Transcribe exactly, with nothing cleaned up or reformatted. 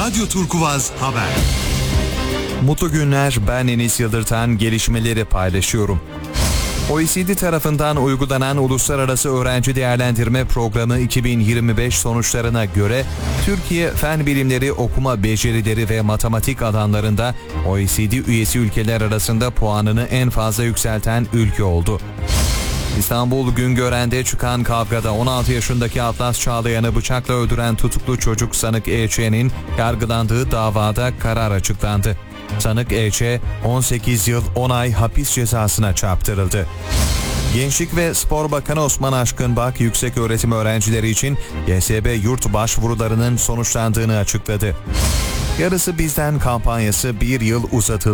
Radyo Turkuvaz Haber. Mutlu günler, ben Enis Yıldırtan, gelişmeleri paylaşıyorum. O E C D tarafından uygulanan Uluslararası Öğrenci Değerlendirme Programı iki bin yirmi beş sonuçlarına göre Türkiye fen bilimleri, okuma becerileri ve matematik alanlarında O E C D üyesi ülkeler arasında puanını en fazla yükselten ülke oldu. İstanbul Güngören'de çıkan kavgada on altı yaşındaki Atlas Çağlayan'ı bıçakla öldüren tutuklu çocuk sanık E Ç'nin yargılandığı davada karar açıklandı. Sanık E Ç on sekiz yıl on ay hapis cezasına çarptırıldı. Gençlik ve Spor Bakanı Osman Aşkınbak, yükseköğretim öğrencileri için G S B yurt başvurularının sonuçlandığını açıkladı. Yarısı Bizden kampanyası bir yıl uzatıldı.